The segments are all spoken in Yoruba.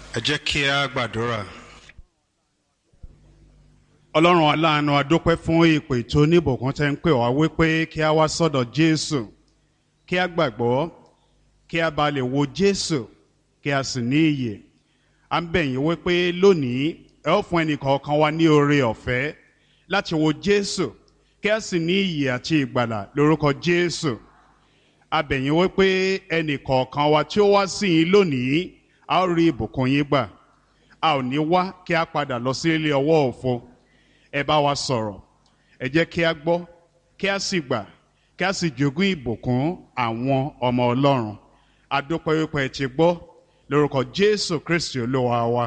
Ẹ jẹ́ kí a gbàdúrà. Ọlọ́run aláàánú, a dúpẹ́ fún ìpè tó níbùkún tẹ́ ń pè wá wípé kí a wá sọ́dọ̀ Jésù, kí a gbàgbọ́, kí a bá lè wo Jésù, kí a sì ní ìyè. À ń bẹ̀ yín wípé lónìí ẹ ó fún ẹnìkọ̀ọ̀kan wa ní oore ọ̀fẹ́ láti wo Jésù, kí a sì ní ìyè àti ìgbàlà lórúkọ Jésù. A bẹ̀ yín wípé ẹnìkọ̀ọ̀kan wa tí ó wá sí yín lónìí, a ó rí ìbùkún yín gbà. A ò ní wá kí a padà lọ sí ilé ọwọ́ òfo. Ẹ bá wa sọ̀rọ̀, ẹ jẹ́ kí a gbọ́, kí a sì gbà, kí a sì jogún ìbùkún àwọn ọmọ Ọlọ́run. A dúpẹ́ wípé ẹ ti gbọ́ lórúkọ Jésù Kristi Olúwa wa.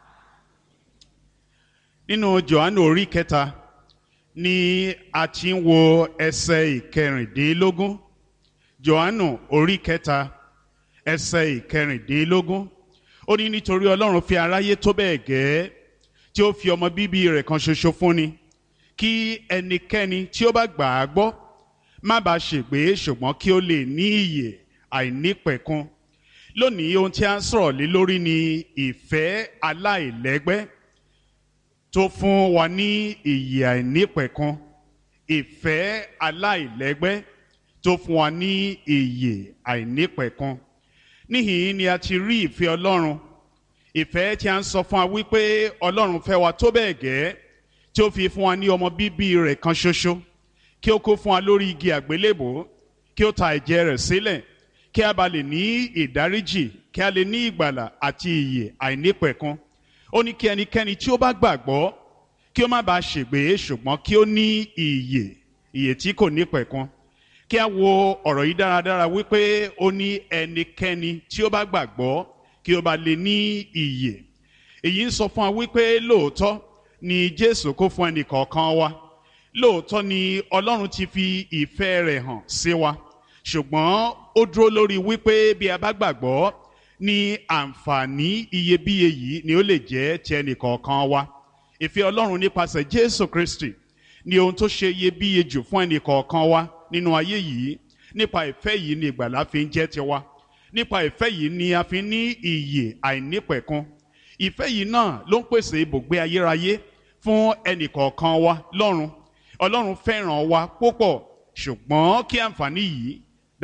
Nínú Jòhánù orí 3 ni a ti ń wo ẹsẹ̀ ìkẹrìndínlógún. Jòhánù orí 3 ẹsẹ̀ ìkẹrìndínlógún. Ó ní nítorí Ọlọ́run fi aráyé tó bẹ́ẹ̀ gẹ́ẹ́ tí ó fi ọmọ bíbí rẹ̀ kan ṣoṣo fúnni, kí ẹnikẹ́ni tí ó bá gbà á gbọ́ má bàa ṣègbé, ṣùgbọ́n kí ó lè ní ìyè àìnípẹ̀kun. Lónìí ohun tí a ń sọ̀rọ̀ lé lórí ni ìfẹ́ aláìlẹ́gbẹ́ tó fún wa ní ìyè àìnípẹ̀kun. Ìfẹ́ aláìlẹ́gbẹ́ tó fún wa ní ìyè àìnípẹ̀kun. Níhìn-ín ni a ti rí ìfẹ́ Ọlọ́run. Ìfẹ́ tí a ń sọ fún wa wípé Ọlọ́run fẹ́ wa tó bẹ́ẹ̀ gẹ́ẹ́ tí ó fi fún wa ní ọmọ bíbí rẹ̀ kan ṣoṣo, kí ó kó fún wa lórí igi àgbélébùú, kí ó ta ẹ̀jẹ̀ rẹ̀ sílẹ̀, kí a bá lè ní ìdáríjì, kí a lè ní ìgbàlà àti ìyè àìnípẹ̀kun. Ó ní kí ẹnikẹ́ni tí ó bá gbàgbọ́ kí ó má bàa ṣègbé, ṣùgbọ́n kí ó ní ìyè tí kò nípẹ̀kun. Kí a wo ọ̀rọ̀ yìí dáradára wípé ó ní ẹnikẹ́ni tí ó bá gbàgbọ́ kí ó bá lè ní ìyè. Èyí ń sọ fún wa wípé lóòótọ́ ni Jésù kó fún ẹnìkọ̀ọ̀kan wa. Lóòótọ́ ni Ọlọ́run ti fi ìfẹ́ rẹ̀ hàn sí wa. Ṣùgbọ́n ó dúró lórí wípé bí a bá gbàgbọ́ ní àǹfààní iyebíye yìí ni ó lè jẹ́ ti ẹnìkọ̀ọ̀kan wa. Ìfẹ́ Ọlọ́run nípasẹ̀ Jésù Kristi ni ohun tó ṣe iyebíye jù fún ẹnìkọ̀ọ̀kan wa nínú ayé yìí. Nípa ìfẹ́ yìí ni ìgbàlà fi ń jẹ́ tiwa. Nípa ìfẹ́ yìí ni a fi ní ìyè àìnípẹ̀kun. Ìfẹ́ yìí náà ló ń pèsè ibùgbé ayérayé fún ẹnìkọ̀ọ̀kan wa lọ́run. Ọlọ́run fẹ́ràn wa púpọ̀, ṣùgbọ́n kí àǹfààní yìí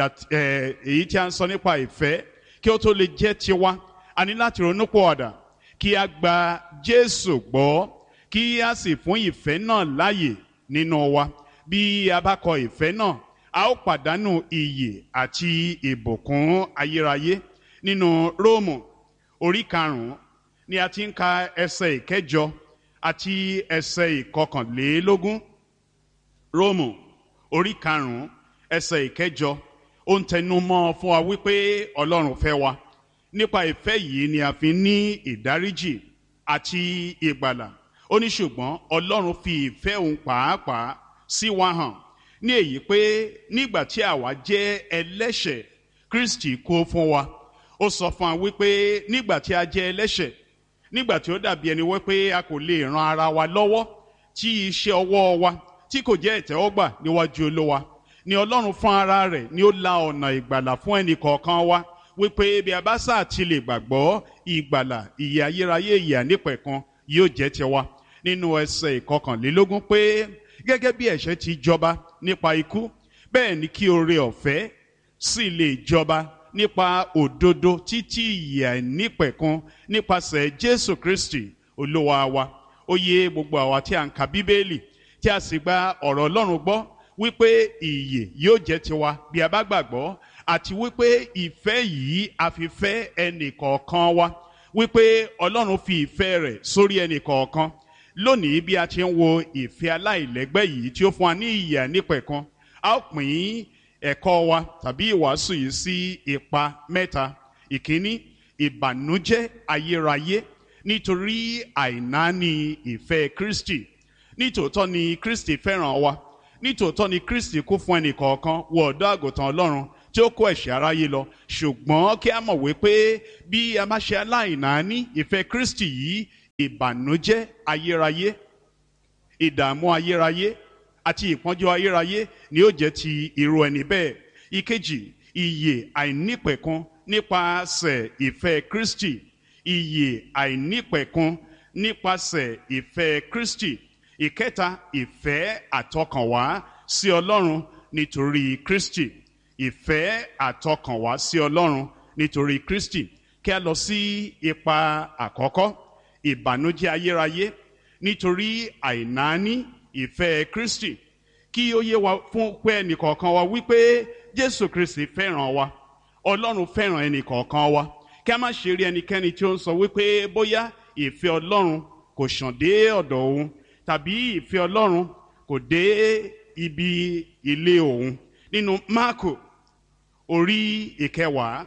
èyí tí a ń sọ nípa ìfẹ́ kí ó tó lè jẹ́ tiwa, a ní láti ronúpìwàdà, kí a gba Jésù gbọ́, kí a sì fún ìfẹ́ náà láàyè nínú wa. Bí a bá kọ ìfẹ́ náà, a ó pàdánù ìyè àti ìbùkún ayérayé. Nínú Róòmù orí 5 ni a ti ń ka ẹsẹ̀ ìkẹjọ àti ẹsẹ̀ ìkọkànlélógún. Róòmù orí 5 ẹsẹ̀ ìkẹjọ ó ń tẹnu mọ́ fún wa wípé Ọlọ́run fẹ́ wa. Nípa ìfẹ́ yìí ni a fi ní ìdáríjì àti ìgbàlà. Ó ní ṣùgbọ́n Ọlọ́run fi ìfẹ́ òun pàápàá sí wa hàn ní èyí pé nígbà tí àwa jẹ́ ẹlẹ́ṣẹ̀, Kristi kú fún wa. Ó sọ fún wa wípé nígbà tí a jẹ́ ẹlẹ́ṣẹ̀, nígbà tí ó dàbí ẹni wípé a kò lè ran ara wa lọ́wọ́, tí iṣẹ́ ọwọ́ wa tí kò jẹ́ ìtẹ́wọ́gbà níwájú Olúwa, ni Ọlọ́run fún ara rẹ̀ ni ó la ọ̀nà ìgbàlà fún ẹnì kọ̀ọ̀kan wa, wípé bí a bá sáà ti lè gbàgbọ́, ìgbàlà, ìyè ayérayé, ìyè ànípẹ̀kun yóò jẹ́ tiwa. Nínú ẹsẹ̀ ìkọkànlélógún pé gẹ́gẹ́ bí ẹ̀ṣẹ̀ ti jọba nípa ikú, bẹ́ẹ̀ ni kí oore ọ̀fẹ́ sì lè jọba nípa òdodo títí ìyè àìnípẹ̀kun nípasẹ̀ Jésù Kristi Olúwa wa. Ó yé gbogbo àwa tí a ń ka Bíbélì tí a sì gba ọ̀rọ̀ Ọlọ́run gbọ́ wípé ìyè yóò jẹ́ tiwa bí a bá gbàgbọ́, àti wípé ìfẹ́ yìí a fi fẹ́ ẹnìkọ̀ọ̀kan wa, wípé Ọlọ́run fi ìfẹ́ rẹ̀ sórí ẹnìkọ̀ọ̀kan. Lónìí bí a ti ń wo ìfẹ́ aláìlẹ́gbẹ́ yìí tí ó fún wa ní ìyè àìnípẹ̀kun, a ó pín ẹ̀kọ́ wa tàbí ìwàásù yìí sí ipa mẹ́ta. Ìkíní, ìbànújẹ́ ayérayé nítorí àìnáání ìfẹ́ Kristi. Nítòótọ́ ni Kristi fẹ́ràn wa. Nítòótọ́ ni Kristi kú fún ẹnìkọ̀ọ̀kan wọ ọ̀dọ́ àgùntàn Ọlọ́run tí ó kó ẹ̀ṣẹ̀ aráyé lọ. Ṣùgbọ́n kí a mọ̀ wípé bí a má ṣe aláìnáání ìfẹ́ Kristi yìí, ìbànújẹ́ ayérayé, ìdààmú ayérayé àti ìpọ́njú ayérayé ni ó jẹ́ ti irú ẹni bẹ́ẹ̀. Ìkejì, ìyè àìnípẹ̀kun nípasẹ̀ ìfẹ́ Kristi. ìyè àìnípẹ̀kun nípasẹ̀ ìfẹ́ Kristi. Ìkẹta, ìfẹ́ àtọkànwá sí Ọlọ́run nítorí Kristi. Ìfẹ́ àtọkànwá sí Ọlọ́run nítorí Kristi. Kí a lọ sí ipa àkọ́kọ́, ìbànújẹ́ ayérayé nítorí àìnáání ìfẹ́ Kristi. Kí ó yé wa fún pé ẹnìkọ̀ọ̀kan wa wípé Jésù Kristi fẹ́ràn wa, Ọlọ́run fẹ́ràn ẹnìkọ̀ọ̀kan wa. Kí a má ṣe rí ẹnikẹ́ni tí ó ń sọ wípé bóyá ìfẹ́ Ọlọ́run kò ṣàn dé ọ̀dọ̀ òun, tàbí ìfẹ́ Ọlọ́run kò dé ibi ilé òun. Nínú Máàkù orí ìkẹwàá,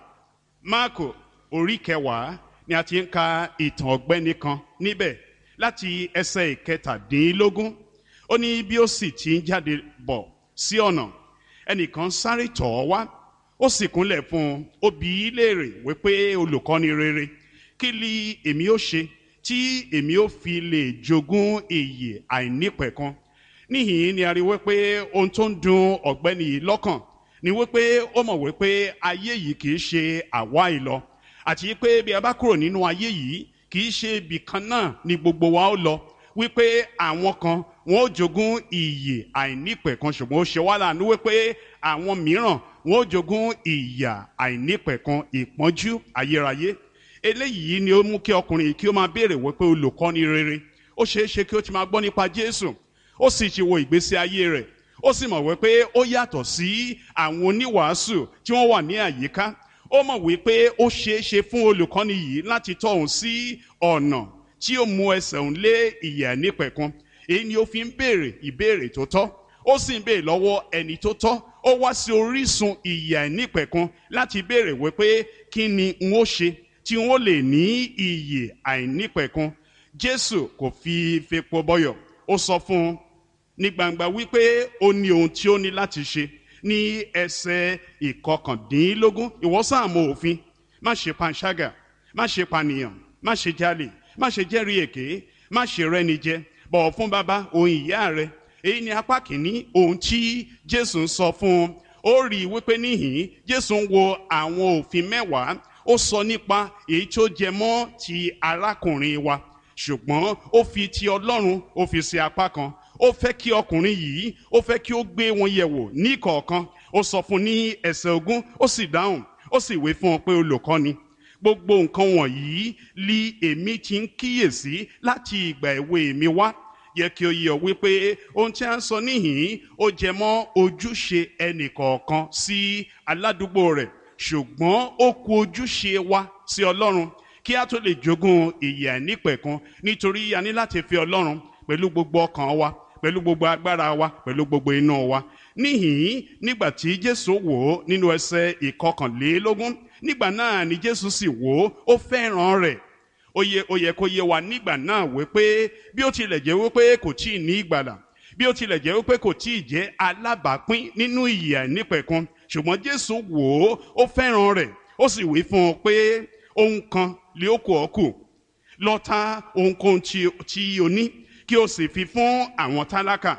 Máàkù orí ìkẹwàá ni a ti ń ka ìtàn ọ̀gbẹ́ni kan níbẹ̀ láti ẹsẹ̀ ìkẹtàdínlógún. Ó ní bí ó sì ti ń jáde bọ̀ sí ọ̀nà, ẹnìkan sáré tọ̀ ọ́ wá, ó sì kúnlẹ̀ fún un, ó bi í léèrè wípé olùkọ́ni rere, kí ni èmi ó ṣe tí èmi ó fi lè jogún ìyè àìnípẹ̀kun? Níhìn-ín ni a rí wípé ohun tó ń dùn ọ̀gbẹ́ni yìí lọ́kàn ni wípé ó mọ̀ wípé ayé yìí kìí ṣe àwa ìlọ, àti pé bí a bá kúrò nínú ayé yìí kìí ṣe ibì kan náà ni gbogbo wa ó lọ, wípé àwọn kan wọn ó jogún ìyè àìnípẹ̀kun, ṣùgbọ́n ó ṣe wá láàánú wípé àwọn mìíràn wọn ó jogún ìyà àìnípẹ̀kun, ìpọ́njú ayérayé. Eléyìí ni ó mú kí ọkùnrin kí ó máa béèrè wípé olùkọ́ni rere. Ó ṣeé ṣe kí ó ti máa gbọ́ nípa Jésù, ó sì ti wo ìgbésí ayé rẹ̀, ó sì mọ̀ wípé ó yàtọ̀ sí àwọn oníwàásù tí wọ́n wà ní àyíká. Ó mọ̀ wípé ó ṣeé ṣe fún olùkọ́ni yìí láti tọ́ òun sí ọ̀nà tí ó mú ẹsẹ̀ òun lé ìyè àìnípẹ̀kun. Èyí ni ó fi ń béèrè ìbéèrè tó tọ́, ó sì ń béèrè lọ́wọ́ ẹni tó tọ́. Ó wá sí orísun ìyè àìnípẹ̀kun láti béèrè wípé kí ni n ó ṣe tí n ó lè ní ìyè àìnípẹ̀kun. Jésù kò fi fepo bọyọ̀, ó sọ fún un ní gbangba wípé ó ní ohun tí ó ní láti ṣe. Ní ẹsẹ̀ ìkọkàndínlógún, ìwọ sáà mọ òfin, má ṣe panṣágà, má ṣe pànìyàn, má ṣe jalè, má ṣe jẹ́rìí èké, má ṣe rẹ́ni jẹ, bọ̀wọ̀ fún bàbá òun ìyá rẹ. Èyí ni apá kìíní ohun tí Jésù ń sọ fún un. Ó rí i wípé níhìn Jésù ń wo àwọn òfin mẹ́wàá, ó sọ nípa èyí tó jẹ mọ́ ti arákùnrin wa, ṣùgbọ́n ó fi ti Ọlọ́run ó fi sí apá kan. Ó fẹ́ kí ọkùnrin yìí, ó fẹ́ kí ó gbé wọn yẹ̀wò ní kọ̀ọ̀kan. Ó sọ fún ní ẹsẹ̀ 20, ó sì dáhùn, ó sì wí fún ọ pé olùkọ́ni, gbogbo nǹkan wọ̀nyí li èmi ti ń kíyèsí láti ìgbà èwe mi wá. Yẹ kí ó yé ọ wípé ohun tí a ń sọ níhìn ó jẹ mọ́ ojúṣe ẹnìkọ̀ọ̀kan sí aládùúgbò rẹ̀, ṣùgbọ́n ó kù ojúṣe wa sí Ọlọ́run kí a tó lè jogún ìyè àìnípẹ̀kun. Nítorí a ní láti fi Ọlọ́run pẹ̀lú gbogbo ọkàn wa, pẹ̀lú gbogbo agbára wa, pẹ̀lú gbogbo inú wa. Níhìn nígbà tí Jésù wò ó nínú ẹsẹ̀ ìkọkànlélógún, nígbà náà ni Jésù sì wò ó fẹ́ràn rẹ̀. Ó yẹ kó yé wa nígbà náà wípé bí ó tilẹ̀ jẹ́ wípé kò tíì ní ìgbàlà, bí ó tilẹ̀ jẹ́ wípé kò tíì jẹ́ alábàápín nínú ìyè àìnípẹ̀kun, ṣùgbọ́n Jésù wò ó fẹ́ràn rẹ̀. Ó sì wí fún un pé ohun kan lé ó kù ọ́ kù, lọ ta ohunkóhun tí o ní kí o sì fi fún àwọn tálákà,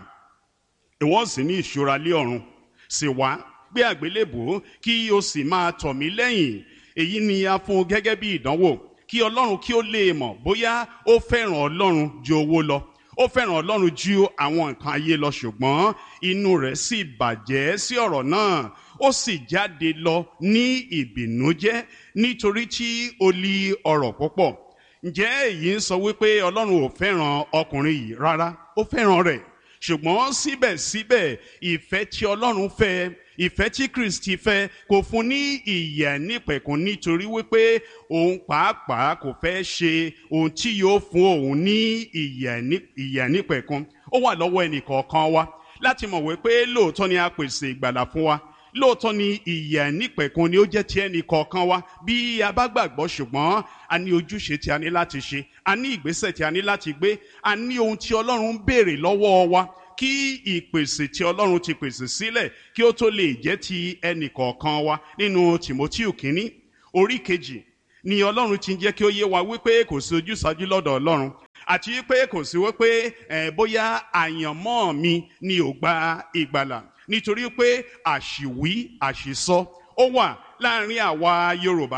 ìwọ sì ní ìṣúra lé ọ̀run. Sì wá, gbé àgbélébùú kí o sì máa tọ̀ mí lẹ́yìn. Èyí ni a fún gẹ́gẹ́ bí ìdánwò, kí Ọlọ́run kí ó lè mọ̀ bóyá ó fẹ́ràn Ọlọ́run ju owó lọ, ó fẹ́ràn Ọlọ́run ju àwọn nǹkan ayé lọ. Ṣùgbọ́n inú rẹ̀ sì bàjẹ́ sí ọ̀rọ̀ náà, ó sì jáde lọ ní ìbìnújẹ́ nítorí tí ó lí ọrọ̀ púpọ̀. Ǹjẹ́ èyí ń sọ wípé Ọlọ́run ò fẹ́ràn ọkùnrin yìí? Rárá, ó fẹ́ràn rẹ̀. Ṣùgbọ́n síbẹ̀síbẹ̀ ìfẹ́ tí Ọlọ́run fẹ́, ìfẹ́ tí Kristi fẹ́, kò fún ní ìyè àìnípẹ̀kun nítorí wípé òun pàápàá kò fẹ́ ṣe ohun tí yóò fún òun ní ìyè àìnípẹ̀kun. Ó wà lọ́wọ́ ẹnìkọ̀ọ̀kan wa láti mọ̀ wípé lóòótọ́ ni a pèsè ìgbàlà fún wa, lóòótọ́ ni ìyè àìnípẹ̀kun ni ó jẹ́ ti ẹnìkọ̀ọ̀kan wa bí a bá gbàgbọ́. Ṣùgbọ́n a ní ojúṣe tí a ní láti ṣe, a ní ìgbésẹ̀ tí a ní láti gbé, a ní ohun tí Ọlọ́run ń béèrè lọ́wọ́ wa kí ìpèsè tí Ọlọ́run ti pèsè sílẹ̀ kí ó tó lè jẹ́ ti ẹnìkọ̀ọ̀kan wa. Nínú Tìmótíù kínní orí 2 ni Ọlọ́run ti ń jẹ́ kí ó yé wa wípé kò sí ojúsàájú lọ́dọ̀ Ọlọ́run, àti wípé kò sí wípé bóyá àyànmọ́ mi ni ò gba ìgbàlà, nítorí pé àṣìwí àṣìsọ ó wà láàrin àwa Yorùbá.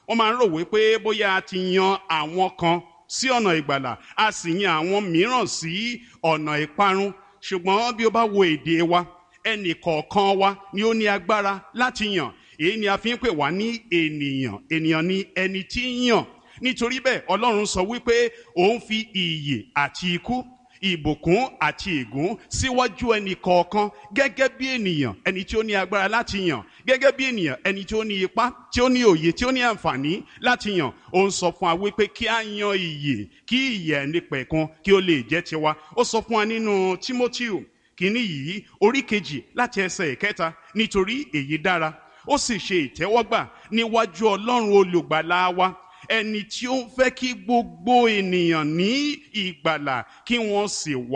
wọ́n máa ń rò wípé bóyá a ti yan àwọn kan sí ọ̀nà ìgbàlà a sì yan àwọn mìíràn sí ọ̀nà ìparun. Ṣùgbọ́n bí o bá wo èdè wa, ẹnì kọ̀ọ̀kan wa ni ó ní agbára láti yàn. Èyí ni a fi ń pè wá ní ènìyàn. Ènìyàn ni ẹni tí ń yàn. Nítorí bẹ́ẹ̀ Ọlọ́run sọ wípé òun fi ìyè àti ikú, ìbùkún àti ègún síwájú ẹnì kọ̀ọ̀kan gẹ́gẹ́ bí ènìyàn ẹni tí ó ní agbára láti yàn, gẹ́gẹ́ bí ènìyàn ẹni tí ó ní ipá, tí ó ní òye, tí ó ní àǹfààní láti yàn. Ó ń sọ fún wa wípé kí a yan ìyè, kí ìyè ẹnìpẹ̀kun kí ó lè jẹ́ tiwa. Ó sọ fún wa nínú Tímótíù kìíní yìí orí 2 láti ẹsẹ̀ 3, nítorí èyí dára ó sì ṣe ìtẹ́wọ́gbà níwájú Ọlọ́run olùgbàlà wa, ẹni tí ó ń fẹ́ kí gbogbo ènìyàn ní ìgbàlà kí wọ́n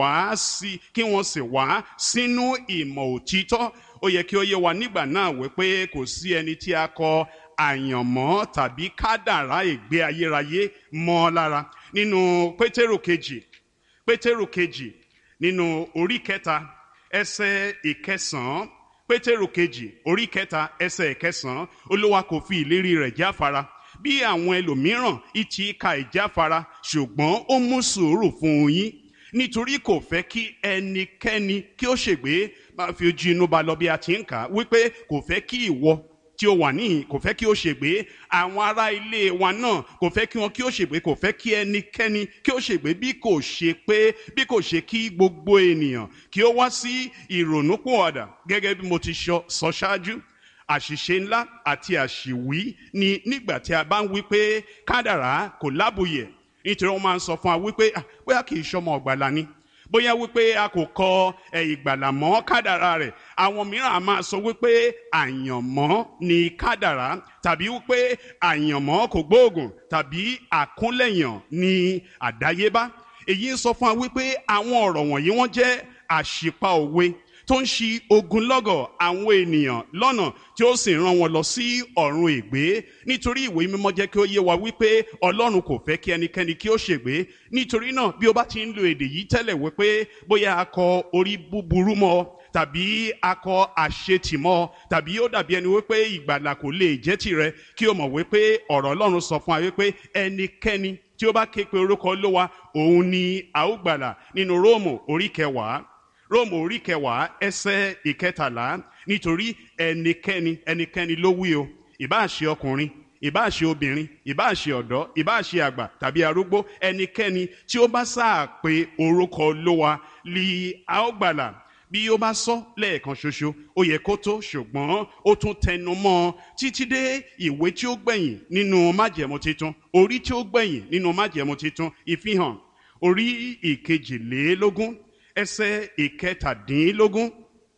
sì wá sínú ìmọ̀ òtítọ́. Ó yẹ kí ó yé wa nígbà náà wípé kò sí ẹni tí a kọ àyànmọ́ tàbí kádàrá ìgbé ayérayé mọ́ lára. Nínú Pétérù kejì nínú orí 3 ẹsẹ̀ 9, Pétérù kejì orí 3 ẹsẹ̀ 9, Olúwa kò fi ìlérí rẹ̀ jáfara bí àwọn ẹlòmíràn ìtì ka ìjáfara, ṣùgbọ́n ó mú sùúrù fún yín, nítorí kò fẹ́ kí ẹnikẹ́ni kí ó ṣègbé. Máa fi ojú inú ba lọ bí a ti ń kà á wípé kò fẹ́ kí ìwọ tí ó wà níhìn kò fẹ́ kí ó ṣègbé, àwọn ará ilé wa náà kò fẹ́ kí wọn kí ó ṣègbé, kò fẹ́ kí ẹnikẹ́ni kí ó ṣègbé bí kò ṣe kí gbogbo ènìyàn kí ó wá sí ìrònúpìwàdà. Gẹ́gẹ́ bí mo ti sọ ṣáájú, àṣìṣe ńlá àti àṣìwí ni nígbà tí a bá ń wí pé kádàrá kò lábùyẹ̀. Nítorí wọ́n máa ń sọ fún wa wípé bóyá kì í ṣọmọ ìgbàlà ni, bóyá wípé a kò kọ ìgbàlà mọ́ kádàrá rẹ̀. Àwọn mìíràn a máa sọ wípé àyànmọ́ ni kádàrá, tàbí wípé àyànmọ́ kò gbóògùn, tàbí àkúnlẹ̀yàn ni àdáyébá. Èyí ń sọ fún wa wípé àwọn ọ̀rọ̀ wọ̀nyí wọ́n jẹ́ àṣìpa òwe tó ń ṣì ogunlọ́gọ̀ àwọn ènìyàn lọ́nà tí ó sì rán wọn lọ sí ọ̀run ègbé. Nítorí ìwé mímọ́ jẹ́ kí ó yé wa wípé Ọlọ́run kò fẹ́ kí ẹnikẹ́ni kí ó ṣègbé. Nítorí náà bí o bá ti ń lo èdè yìí tẹ́lẹ̀ wípé bóyá a kọ orí búburú mọ́ tàbí a kọ àṣetì mọ́, tàbí ó dàbí ẹni wípé ìgbàlà kò lè jẹ́ tìrẹ, kí o mọ̀ wípé ọ̀rọ̀ Ọlọ́run sọ fún wa wípé ẹnikẹ́ni tí ó bá ké pe orúkọ Olúwa òun ni a ó gbàlà. Nínú Róòmù orí 10 ẹsẹ̀ 13, nítorí ẹnikẹ́ni ló wí o, ìbáà ṣe ọkùnrin, ìbáà ṣe obìnrin, ìbáà ṣe ọ̀dọ́, ìbáà ṣe àgbà tàbí arúgbó, ẹnikẹ́ni tí ó bá sáà pe orúkọ Olúwa li a ó gbàlà. Bí ó bá sọ lẹ́ẹ̀kan ṣoṣo ó yẹ kó tó, ṣùgbọ́n ó tún tẹnu mọ́ títí dé ìwé tí ó gbẹ̀yìn nínú májẹ̀mú titun, orí tí ó gbẹ̀yìn nínú májẹ̀mú titun, Ìfihàn orí 22 ẹsẹ̀ 17.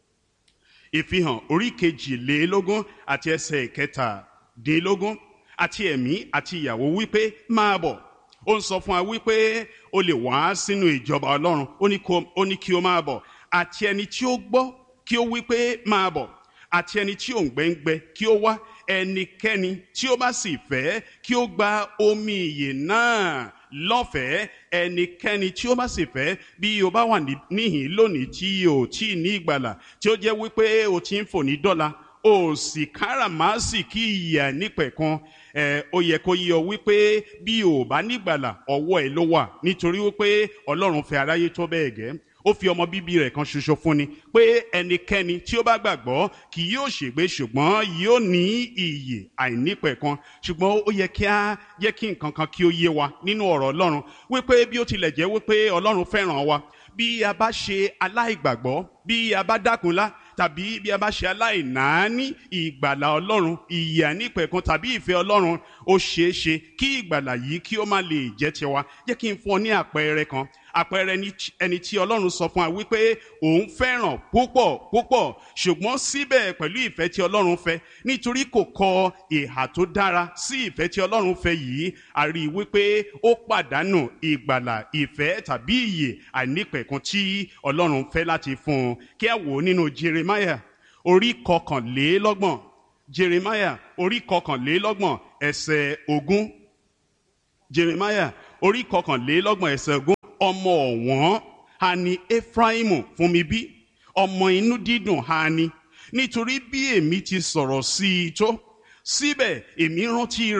Ìfihàn orí 22 àti ẹsẹ̀ 17. Àti ẹ̀mí àti ìyàwó wípé máa bọ̀. Ó ń sọ fún wa wípé o lè wá sínú ìjọba Ọlọ́run. Ó ní kí o máa bọ̀. Àti ẹni tí ó gbọ́ kí ó wípé máa bọ̀. Àti ẹni tí òǹgbẹ ń gbẹ kí ó wá. Ẹnikẹ́ni tí ó bá sì fẹ́ kí ó gba omi ìyè náà lọ́fẹ̀ẹ́. Ẹnikẹ́ni tí ó bá sì fẹ́, bí o bá wà níhìn lónìí tí o tí ní ìgbàlà, tí ó jẹ́ wípé o ti ń fò ní dọ́là, o sì káràmásìkí ìyè nípẹ̀kun, ó yẹ kó yé ọ wípé bí o bá nígbàlà ọwọ́ ẹ ló wà. Nítorí wípé Ọlọ́run fẹ́ aráyé tó bẹ́ẹ̀ gẹ́, ó fi ọmọ bíbí rẹ̀ kan ṣoṣo fún ni, pé ẹnikẹ́ni tí ó bá gbàgbọ́ kì yóò ṣègbé, ṣùgbọ́n yóò ní ìyè àìnípẹ̀kun. Ṣùgbọ́n ó yẹ kí a jẹ́ kí nǹkan kan kí ó yé wa nínú ọ̀rọ̀ Ọlọ́run, wípé bí ó tilẹ̀ jẹ́ wípé Ọlọ́run fẹ́ràn wa, bí a bá ṣe aláìgbàgbọ́, bí a bá dákunlá, tàbí bí a bá ṣe aláìnáání ìgbàlà Ọlọ́run, ìyè àìnípẹ̀kun tàbí ìfẹ́ Ọlọ́run, ó ṣeé ṣe kí ìgbàlà yìí kí ó má lè jẹ́ tiwa. Jẹ́ kí n fún ọ ní àpẹẹrẹ kan. Àpẹẹrẹ ẹni tí Ọlọ́run sọ fún wa wípé òun fẹ́ràn púpọ̀, ṣùgbọ́n síbẹ̀ pẹ̀lú ìfẹ́ tí Ọlọ́run fẹ́, nítorí kò kọ ìhà tó dára sí ìfẹ́ tí Ọlọ́run fẹ́ yìí, a rí wípé ó pàdánù ìgbàlà, ìfẹ́ tàbí ìyè àìnípẹ̀kun tí Ọlọ́run fẹ́ láti fún un. Kí a wò nínú Jeremiah orí 21, Jeremiah orí 21 ẹsẹ̀ 20. Jeremiah orí 21 ẹsẹ̀ 20. Ọmọ ọ̀wọ́n ha ni Efraimu fún mi bí? Ọmọ inú dídùn ha ni? Nítorí bí èmi ti sọ̀rọ̀ sí i tó, síbẹ̀ èmi rántí rẹ̀,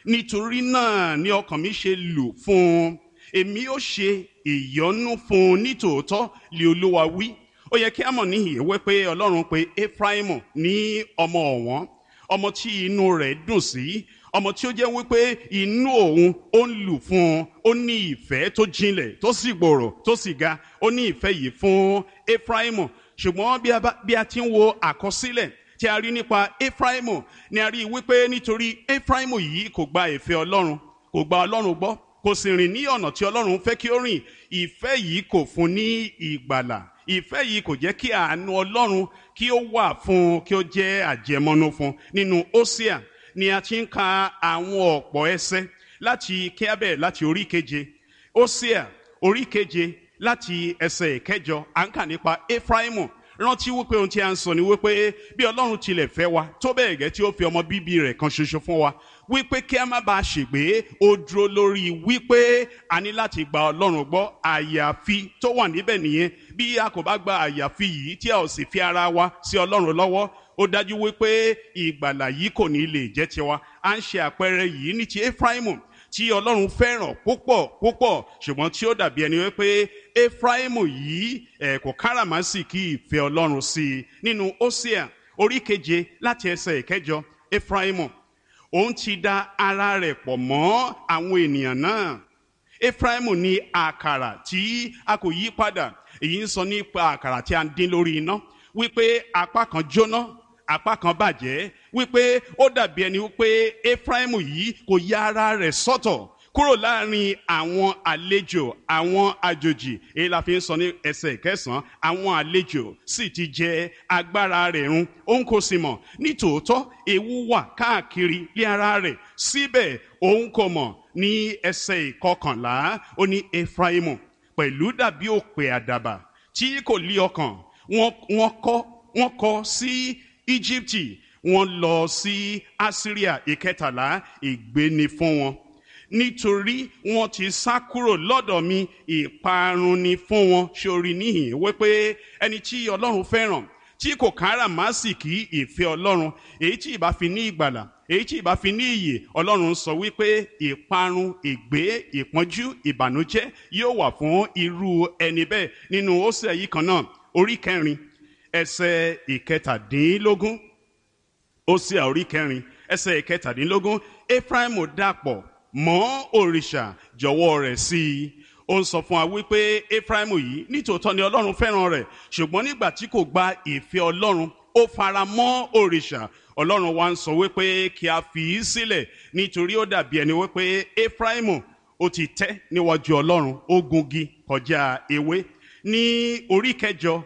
nítorí náà ni ọkàn mi ṣe lù fún un, èmi ó ṣe ìyọ́nú fún un nítòótọ́ lé Olúwa wí. Ó yẹ kí a mọ̀ níhìn wípé Ọlọ́run pè Éfráímù ní ọmọ ọ̀wọ́n, ọmọ tí inú rẹ̀ dùn sí, ọmọ tí ó jẹ́ wípé inú òun ó ń lù fún un, ó ní ìfẹ́ tó jinlẹ̀ tó sì gbòòrò tó sì ga, ó ní ìfẹ́ yìí fún Éfráímù. Ṣùgbọ́n bí a ti ń wo àkọsílẹ̀ tí a rí nípa Éfráímù, ni a rí wípé nítorí Éfráímù yìí kò gba ìfẹ́ Ọlọ́run, kò gba Ọlọ́run gbọ́, kò sì rìn ní ọ̀nà tí Ọlọ́run fẹ́ kí ó rìn, ìfẹ́ yìí kò fún ní ìgbàlà, ìfẹ́ yìí kò jẹ́ kí àánú Ọlọ́run kí ó wà fún, kí ó jẹ́ àjẹmọ́nú fún. Nínú Hósíà ni a ti ń ka àwọn ọ̀pọ̀ ẹsẹ̀ láti kíábẹ̀ láti orí keje. Hósíà orí keje láti ẹsẹ̀ ìkẹjọ, à ń kà nípa Éfráímù. Rántí wípé ohun tí a ń sọ ni wípé bí Ọlọ́run tilẹ̀ fẹ́ wa tó bẹ́ẹ̀ gẹ́ tí ó fi ọmọ bíbí rẹ̀ kan ṣoṣo fún wa, wípé kí a má bàa ṣègbé, ó dúró lórí wípé a ní láti gba Ọlọ́run gbọ́. Àyàfi tó wà níbẹ̀ nìyẹn. Bí a kò bá gba àyàfi yìí tí a ò sì fi ara wa sí Ọlọ́run lọ́wọ́, ó dájú wípé ìgbàlà yìí kò ní lè jẹ́ tiwa. À ń ṣe àpẹẹrẹ yìí ní ti Éfráímù tí Ọlọ́run fẹ́ràn púpọ̀ púpọ̀, ṣùgbọ́n tí ó dàbí ẹni wípé Éfráímù yìí kò káràmásìkí ìfẹ́ Ọlọ́run sí i. Nínú Hósíà orí keje láti ẹsẹ̀ ìkẹjọ, Éfráímù òun ti da ara rẹ̀ pọ̀ mọ́ àwọn ènìyàn náà. Éfráímù ní àkàrà tí a kò yí padà. Èyí ń sọ nípa àkàrà tí a ń dín lórí iná, wípé apá kan jóná, apá kan bàjẹ́, wípé ó dàbí ẹni wípé Éfráímù yìí kò ya ara rẹ̀ sọ́tọ̀ kúrò láàrin àwọn àlejò, àwọn àjòjì. Èyí la fi ń sọ ní ẹsẹ̀ ìkẹsàn-án, àwọn àlejò sì ti jẹ agbára rẹ̀ run, òun kò sì mọ̀. Nítòótọ́ ewu wà káàkiri lé ara rẹ̀, síbẹ̀ òun kò mọ̀. Ní ẹsẹ̀ ìkọkànlá ó ní Éfráímù pẹ̀lú dàbí òpè àdàbà tí kò lí ọkàn, wọ́n kọ sí Íjíbítì, wọ́n lọ sí Asiria. Ìkẹtàlá, ègbé ni fún wọn, nítorí wọ́n ti sá kúrò lọ́dọ̀ mi, ìparun ni fún wọn. Ṣé o rí níhìn wípé ẹni tí Ọlọ́run fẹ́ràn tí kò káràmásìkí ìfẹ́ Ọlọ́run, èyí tí ìbá fi ní ìgbàlà, èyí tí ìbá fi ní ìyè, Ọlọ́run sọ wípé ìparun, ègbé, ìpọ́njú, ìbànújẹ́ yóò wà fún irú ẹni bẹ́ẹ̀. Nínú Hósíà yìí kan náà orí kẹrin ẹsẹ̀ ìkẹtàdínlógún, Hósíà orí kẹrin ẹsẹ̀ ìkẹtàdínlógún, Éfráímù dàpọ̀ mọ́ òrìṣà, jọ̀wọ́ rẹ̀ sí i. Ó ń sọ fún wa wípé Éfráímù yìí nítòótọ́ ni Ọlọ́run fẹ́ràn rẹ̀, ṣùgbọ́n nígbà tí kò gba ìfẹ́ Ọlọ́run, ó fara mọ́ òrìṣà. Ọlọ́run wa ń sọ wípé kí a fi í sílẹ̀, nítorí ó dàbí ẹni wípé Éfráímù ó ti tẹ́ níwájú Ọlọ́run, ó gungi kọjá ewé. Ní orí kẹjọ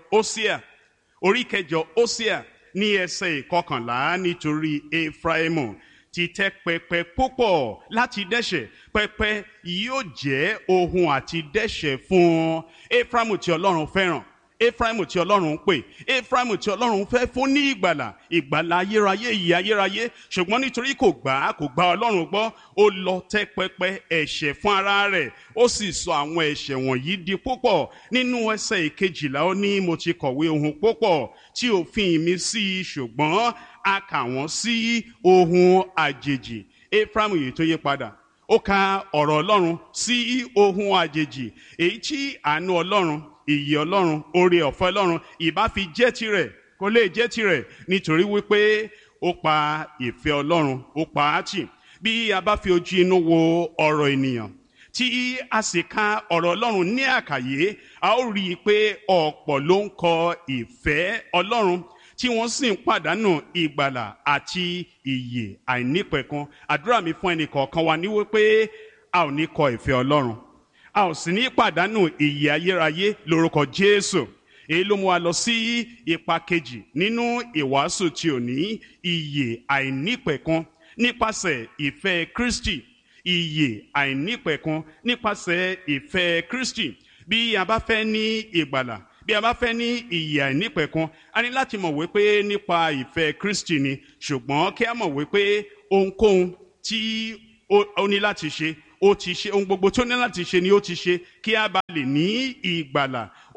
Hósíà ní ẹsẹ̀ ìkọkànlá, nítorí Éfráímù ti tẹ́ pẹpẹ púpọ̀ láti dẹ́ṣẹ̀, pẹpẹ yóò jẹ́ ohun àti dẹ́ṣẹ̀ fún Éfráímù tí Ọlọ́run fẹ́ràn, Éfráímù tí Ọlọ́run ń pè, Éfráímù tí Ọlọ́run fẹ́ fún ní ìgbàlà, ìgbàlà ayérayé, ìyè ayérayé. Ṣùgbọ́n nítorí kò gba Ọlọ́run gbọ́, ó lọ tẹ́ pẹpẹ ẹ̀ṣẹ̀ fún ara rẹ̀, ó sì sọ àwọn ẹ̀ṣẹ̀ wọ̀nyí di púpọ̀. Nínú ẹsẹ̀ ìkejìlá ó ní, mo ti kọ̀wé ohun púpọ̀ tí òfin mi sí, ṣùgbọ́n a kà wọ́n sí ohun àjèjì. Éfráímù yìí tó yí padà, ó ka ọ̀rọ̀ Ọlọ́run sí ohun àjèjì, èyí tí àánú Ọlọ́run, ìyè Ọlọ́run, oore ọ̀fẹ́ Ọlọ́run ìbá fi jẹ́ tirẹ̀, kò lè jẹ́ tirẹ̀, nítorí wípé ó pa ìfẹ́ Ọlọ́run, ó pa á tì. Bí a bá fi ojú inú wo ọ̀rọ̀ ènìyàn tí a sì ka ọ̀rọ̀ Ọlọ́run ní àkàyé, a ó rí i pé ọ̀pọ̀ ló ń kọ ìfẹ́ Ọlọ́run tí wọ́n sì ń pàdánù ìgbàlà àti ìyè àìnípẹ̀kun. Àdúrà mi fún ẹnì kọ̀ọ̀kan wa ní wípé a ò ní kọ ìfẹ́ Ọlọ́run, a ò sì ní pàdánù ìyè ayérayé lórúkọ Jésù. Èyí ló mú wa lọ sí ipa kejì nínú ìwàásù tí ò ní ìyè àìnípẹ̀kun nípasẹ̀ ìfẹ́ Kristi. Ìyè àìnípẹ̀kun nípasẹ̀ ìfẹ́ Kristi. Bí a bá fẹ́ ní ìgbàlà, bí a bá fẹ́ ní ìyè àìnípẹ̀kun, a ní láti mọ̀ wípé nípa ìfẹ́ Kristi ni. Ṣùgbọ́n kí a mọ̀ wípé ohunkóhun tí ó ní láti ṣe, ó ti ṣe ohun gbogbo tó ní láti ṣe ni ó ti ṣe kí a bá lè ní ìgbàlà.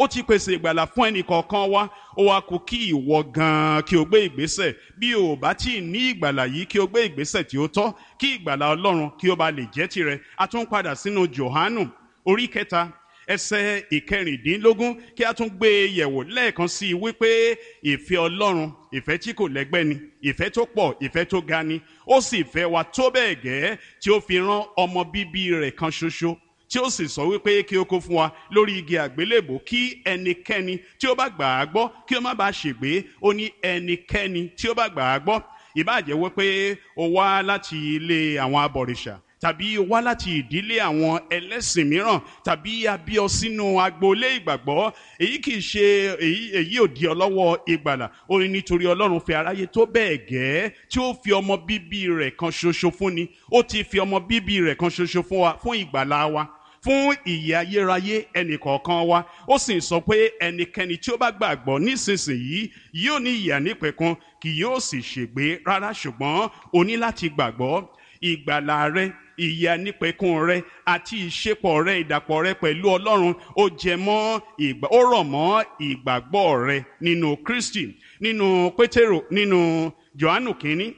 ó ti pèsè ìgbàlà fún ẹnì kọ̀ọ̀kan wa. Ó wá kù kí ìwọ gan-an kí o gbé ìgbésẹ̀. Bí o bá tí ì ní ìgbàlà yìí, kí o gbé ìgbésẹ̀ tí ó tọ́ kí ìgbàlà Ọlọ́run kí ó bá lè jẹ́ tirẹ̀. A tún padà sínú Jòhánù orí 3 ẹsẹ̀ 16 kí a tún gbé e yẹ̀wò lẹ́ẹ̀kan sí i wípé ìfẹ́ Ọlọ́run ìfẹ́ tí kò lẹ́gbẹ́ ni, ìfẹ́ tó pọ̀, ìfẹ́ tó ga ni. Ó sì fẹ́ wa tó bẹ́ẹ̀ gẹ́ tí ó fi rán ọmọ bíbí rẹ̀ kan ṣoṣo, tí ó sì sọ wípé kí ó kó fún wa lórí igi àgbélébò kí ẹnikẹ́ni tí ó bá gbà á gbọ́ kí ó má bàa ṣègbé. Ó ní ẹnikẹ́ni tí ó bá gbà á gbọ́. Ìbá jẹ́ wípé ó wá láti ilé àwọn abọ̀rìṣà, tàbí wá láti ìdílé àwọn ẹlẹ́sìn mìíràn, tàbí a bí ọ sínú agboolé ìgbàgbọ́, èyí kì í ṣe èyí ò dí ọ lọ́wọ́ ìgbàlà. Ó ní nítorí Ọlọ́run fẹ́ aráyé tó bẹ́ẹ̀ gẹ́ tí ó fi ọmọ bíbí rẹ̀ kan ṣoṣo fún ni. Ó ti fi ọmọ bíbí rẹ̀ kan ṣoṣo fún wa, fún ìgbàlà wa, fún ìyè ayérayé ẹnìkọ̀ọ̀kan wa. Ó sì sọ pé ẹnikẹ́ni tí ó bá gbàgbọ́ nísinsìnyí yóò ní ìyè àìnípẹ̀kun, kì yóò sì ṣègbé rárá, ṣùgbọ́n o ní láti gbàgbọ́. Ìgbàlà rẹ, ìyè àìnípẹ̀kun rẹ àti ìṣepọ̀ rẹ, ìdàpọ̀ rẹ pẹ̀lú Ọlọ́run ó jẹ mọ́ ó rọ̀ mọ́ ìgbàgbọ́ rẹ nínú Kristi. Nínú Pétérù, nínú Jòhánù kínní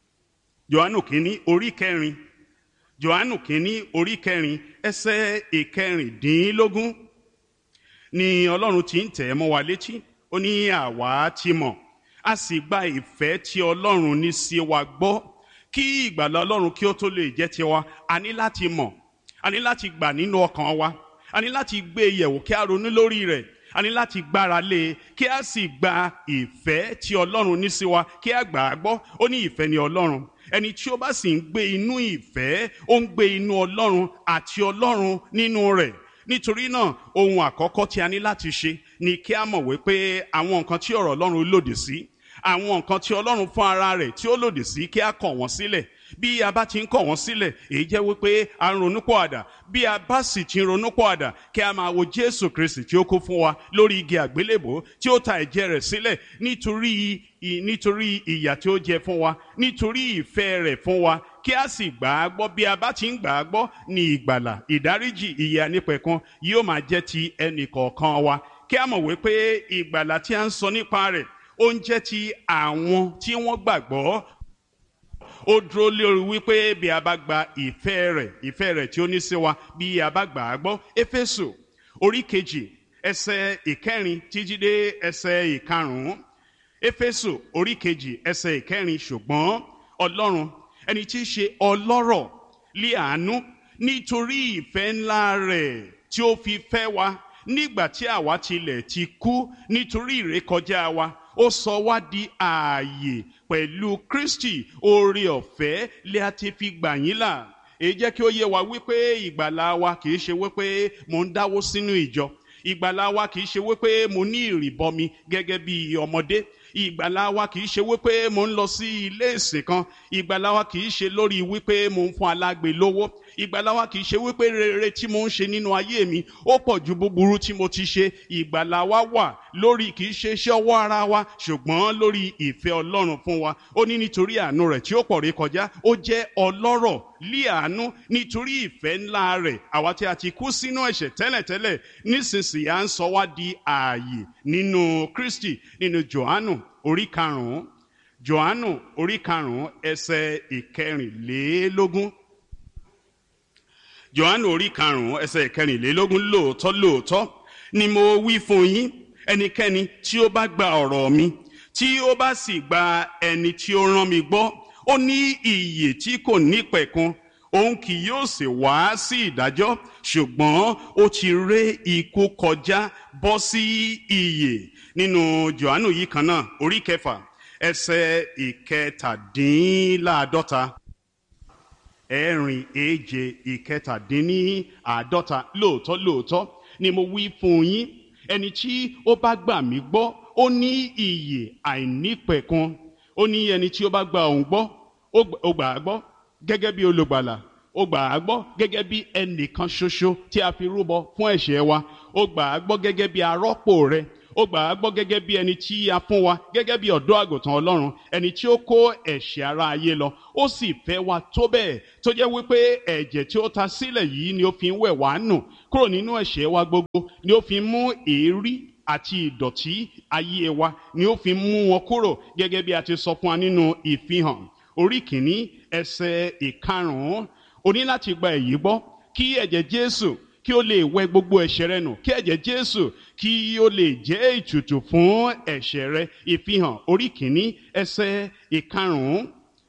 orí 4, Jòhánù kínní orí 4 ẹsẹ̀ 16 ni Ọlọ́run ti ń tẹ̀ mọ́ wa létí. Ó ní àwa ti mọ̀, a sì gba ìfẹ́ tí Ọlọ́run ní sí wa gbọ́. Kí ìgbàlà Ọlọ́run kí ó tó lè jẹ́ tiwa, a ní láti mọ̀, a ní láti gbà nínú ọkàn wa, a ní láti gbé yẹ̀wò kí a ronú lórí rẹ̀, a ní láti gbára lé e kí a sì gba ìfẹ́ tí Ọlọ́run ní sí wa kí a gbà á gbọ́. Ó ní ìfẹ́ ni Ọlọ́run. Ẹni tí ó bá sì ń gbé inú ìfẹ́, ó ń gbé inú Ọlọ́run àti Ọlọ́run nínú rẹ̀. Nítorí náà ohun àkọ́kọ́ tí a ní láti ṣe ni kí a mọ̀ wípé àwọn nǹkan tí ọ̀rọ̀ Ọlọ́run lòdì sí, àwọn nǹkan tí Ọlọ́run fún ara rẹ̀ tí ó lòdì sí, kí a kọ̀ wọ́n sílẹ̀. Bí a bá ti ń kọ̀ wọ́n sílẹ̀, èyí jẹ́ wípé a ń ronúpìwàdà. Bí a bá sì ti ń ronúpìwàdà, kí a máa wo Jésù Kristi tí ó kú fún wa lórí igi àgbélébò, tí ó ta ẹ̀jẹ̀ rẹ̀ sílẹ̀ nítorí ìyà tí ó jẹ fún wa, nítorí ìfẹ́ rẹ̀ fún wa. Kí a sì gbà á gbọ́. Bí a bá ti ń gbà á gbọ́, ni ìgbàlà, ìdáríjì, ìyè àìnípẹ̀kun yóò máa jẹ́ ti ẹnì kọ̀ọ̀kan wa. Kí a mọ̀ wípé ìgbàlà tí a ń sọ nípa rẹ̀ ó ń jẹ́ ti àwọn tí wọ́n gbàgbọ́. Ó dúró lórí wípé bí a bá gba ìfẹ́ rẹ̀ tí ó ní sí wa, bí a bá gbà á gbọ́. Éfésù orí 2 ẹsẹ̀ 4 títí dé ẹsẹ̀ 5. Éfésù orí 2 ẹsẹ̀ 4. Ṣùgbọ́n Ọlọ́run, ẹni tí í ṣe ọlọ́rọ̀ lé àánú, nítorí ìfẹ́ ńlá rẹ̀ tí ó fi fẹ́ wa nígbà tí àwa tilẹ̀ ti kú nítorí ìrékọjá wa, ó sọ wá di ààyè pẹ̀lú Kristi. Oore ọ̀fẹ́ lé a ti fi gbà yín là. Èyí jẹ́ kí ó yé wa wípé ìgbàlà wa kì í ṣe wípé mo ń dáwó sínú ìjọ. Ìgbàlà wa kì í ṣe wípé mo ní ìrìbọmi gẹ́gẹ́ bí ọmọdé. Ìgbàlà wa kì í ṣe wípé mo ń lọ sí ilé ìsìn kan. Ìgbàlà wa kì í ṣe lórí wípé mo ń fún alágbe lówó. Ìgbàlà wa kì í ṣe wípé rere tí mo ń ṣe nínú ayé mi ó pọ̀ ju búburú tí mo ti ṣe. Ìgbàlà wa wà lórí kì í ṣe iṣẹ́ ọwọ́ ara wa, ṣùgbọ́n lórí ìfẹ́ Ọlọ́run fún wa. Ó ní nítorí àánú rẹ̀ tí ó pọ̀ rékọjá, ó jẹ́ ọlọ́rọ̀ lé àánú nítorí ìfẹ́ ńlá rẹ̀. Àwa tí a ti kú sínú ẹ̀ṣẹ̀ tẹ́lẹ̀tẹ́lẹ̀, nísinsìnyí à ń sọ wá di ààyè nínú Kristi. Nínú Jòhánù orí 5, Jòhánù orí 5 ẹsẹ̀ 14. Jòhánù orí 5 ẹsẹ̀ 14. Lóòótọ́ ni mo wí fún yín, ẹnikẹ́ni tí ó bá gba ọ̀rọ̀ mi, tí ó bá sì gba ẹni tí ó rán mi gbọ́, ó ní ìyè tí kò nípẹ̀kun. Òun kì yóò sì wá sí ìdájọ́, ṣùgbọ́n ó ti ré ikú kọjá bọ́ sí ìyè. Nínú Jòhánù yìí kan náà orí 6 ẹsẹ̀ 47. 47. Lóòótọ́ ni mo wí fún yín, ẹni tí ó bá gbà mí gbọ́, ó ní ìyè àìnípẹ̀kun. Ó ní ẹni tí ó bá gba òun gbọ́, ó gbà á gbọ́ gẹ́gẹ́ bí olùgbàlà, ó gbà á gbọ́ gẹ́gẹ́ bí ẹnìkan ṣoṣo tí a fi rúbọ fún ẹ̀ṣẹ̀ wa, ó gbà á gbọ́ gẹ́gẹ́ bí arọ́pò rẹ̀, ó gbà á gbọ́ gẹ́gẹ́ bí ẹni tí a fún wa gẹ́gẹ́ bí ọ̀dọ́ àgùntàn Ọlọ́run, ẹni tí ó kó ẹ̀ṣẹ̀ ara ayé lọ. Ó sì fẹ́ wa tó bẹ́ẹ̀ tó jẹ́ wípé ẹ̀jẹ̀ tí ó ta sílẹ̀ yìí ni ó fi ń wẹ̀ wá nù kúrò nínú ẹ̀ṣẹ̀ wa gbogbo, ni ó fi ń mú èérí àti ìdọ̀tí ayé wa, ni ó fi ń mú wọn kúrò, gẹ́gẹ́ bí a ti sọ fún wa nínú Ìfihàn orí kìíní ẹsẹ̀ 5. O ní láti gba èyí gbọ́, kí ẹ̀jẹ̀ Jésù kí ó lè wẹ gbogbo ẹ̀ṣẹ̀ rẹ nù, kí ẹ̀jẹ̀ Jésù kí ó lè jẹ́ ìtùtù fún ẹ̀ṣẹ̀ rẹ. Ìfihàn orí kìíní ẹsẹ̀ 5.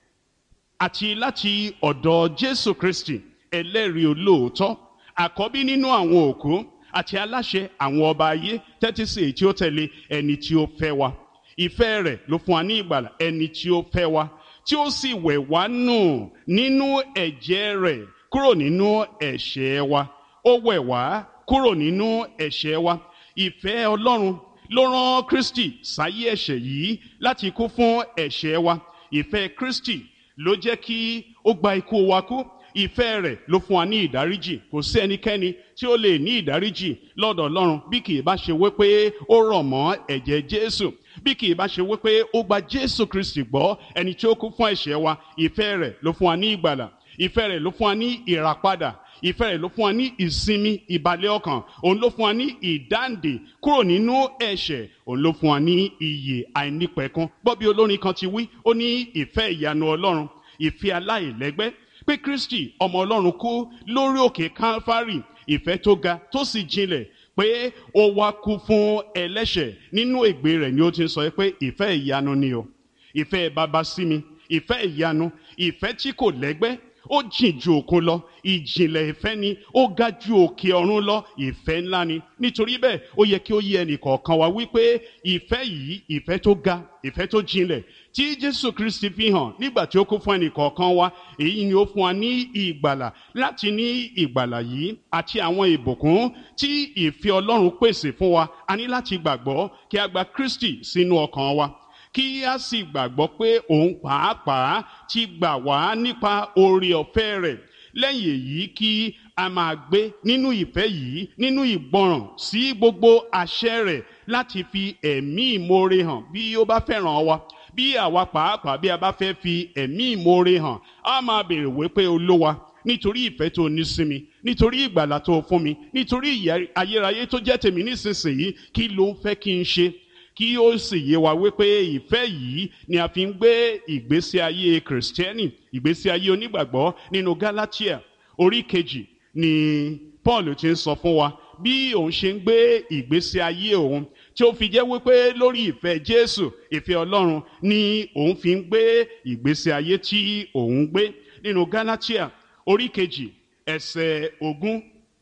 Àti láti ọ̀dọ̀ Jésù Kristi ẹlẹ́rìí olóòótọ́, àkọ́bí nínú àwọn òkú àti aláṣẹ àwọn ọba ayé, tẹ́tí sí èyí tí ó tẹ̀lé, ẹni tí ó fẹ́ wa. Ìfẹ́ rẹ̀ ló fún wa ní ìgbàlà, ẹni tí ó fẹ́ wa, tí ó sì wẹ̀ wá nù nínú ẹ̀jẹ̀ rẹ̀ kúrò nínú ẹ̀ṣẹ̀ wa. Ó wẹ̀ wá kúrò nínú ẹ̀ṣẹ̀ wa. Ìfẹ́ Ọlọ́run ló rán Kristi sáyé ẹ̀ṣẹ̀ yìí láti kú fún ẹ̀ṣẹ̀ wa. Ìfẹ́ Kristi ló jẹ́ kí ó gba ikú wa kú. Ìfẹ́ rẹ̀ ló fún wa ní ìdáríjì. Kò sí ẹnikẹ́ni tí ó lè ní ìdáríjì lọ́dọ̀ Ọlọ́run bí kì í bá ṣe wípé ó rọ̀ mọ́ ẹ̀jẹ̀ Jésù, bí kì í bá ṣe wípé ó gba Jésù Kristi gbọ́, ẹni tí ó kú fún ẹ̀ṣẹ̀ wa. Ìfẹ́ rẹ̀ ló fún wa ní ìgbàlà. Ìfẹ́ rẹ̀ ló fún wa ní ìràpadà. Ìfẹ́ rẹ̀ ló fún wa ní ìsinmi ìbàlẹ̀ ọkàn. Òun ló fún wa ní ìdáǹdè kúrò nínú ẹ̀ṣẹ̀. Òun ló fún wa ní ìyè àìnípẹ̀kun. Gbọ́ bí olórin kan ti wí, ó ní ìfẹ́ ìyanu Ọlọ́run, ìfẹ́ aláìlẹ́gbẹ́, pé Kristi ọmọ Ọlọ́run kú lórí òkè Kálífárì, ìfẹ́ tó ga tó sì jinlẹ̀, pé ó wá kú fún ẹlẹ́ṣẹ̀. Nínú ègbé rẹ̀ ni ó ti ń sọ pé ìfẹ́ ìyanu ni o, ìfẹ́ baba sí mi, ìfẹ́ ìyanu, ìfẹ́ tí kò lẹ́gbẹ́, ó jìn ju òkun lọ, ìjìnlẹ̀ ìfẹ́ ni, ó ga ju òkè ọ̀run lọ, ìfẹ́ ńlá ni. Nítorí bẹ́ẹ̀ ó yẹ kí ó yé ẹnì kọ̀ọ̀kan wa wípé ìfẹ́ yìí, ìfẹ́ tó ga, ìfẹ́ tó jinlẹ̀ tí Jésù Kristi fi hàn nígbà tí ó kú fún ẹnì kọ̀ọ̀kan wa, èyí ni ó fún wa ní ìgbàlà. Láti ní ìgbàlà yìí àti àwọn ìbùkún tí ìfẹ́ Ọlọ́run pèsè fún wa, a ní láti gbàgbọ́, kí a gba Kristi sínú ọkàn wa, kí a sì gbàgbọ́ pé òun pàápàá ti gbà wá nípa oore ọ̀fẹ́ rẹ̀. Lẹ́yìn èyí kí a máa gbé nínú ìfẹ́ yìí, nínú ìgbọràn sí gbogbo àṣẹ rẹ̀, láti fi ẹ̀mí ìmoore hàn bí ó bá fẹ́ràn wa. Bí àwa pàápàá bí a bá fẹ́ fi ẹ̀mí ìmoore hàn, a máa béèrè wípé Olúwa, nítorí ìfẹ́ tó ní sí mi, nítorí ìgbàlà tó fún mi, nítorí ìyè ayérayé tó jẹ́ tèmi nísinsìnyí, kí ló ń fẹ́ kí n ṣe? Kí ó sì yé wa wípé ìfẹ́ yìí ni a fi ń gbé ìgbésí ayé Kìrìsìtẹ́nì, ìgbésí ayé onígbàgbọ́. Nínú Gálátíà orí 2 ni Paul ti ń sọ fún wa bí òun ṣe ń gbé ìgbésí ayé òun, tí ó fi jẹ́ wípé lórí ìfẹ́ Jésù, ìfẹ́ Ọlọ́run, ni òun fi ń gbé ìgbésí ayé tí òun gbé. Nínú Gálátíà orí 2 ẹsẹ̀ 20.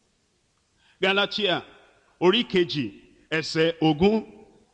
Gálátíà orí 2 ẹsẹ̀ 20.